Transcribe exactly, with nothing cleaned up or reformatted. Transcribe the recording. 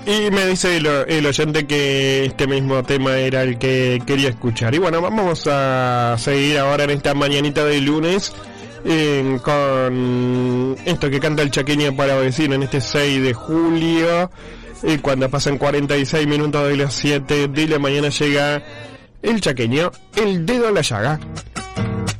Y me dice el, el oyente que este mismo tema era el que quería escuchar. Y bueno, vamos a seguir ahora en esta mañanita de lunes eh, con esto que canta el chaqueño para vecino en este seis de julio. Y cuando pasan cuarenta y seis minutos de las siete de la mañana llega el chaqueño, el dedo a la llaga.